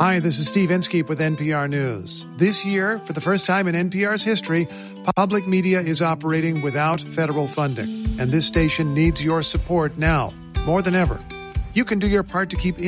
Hi, this is Steve Inskeep with NPR News. This year, for the first time in NPR's history, public media is operating without federal funding. And this station needs your support now, more than ever. You can do your part to keep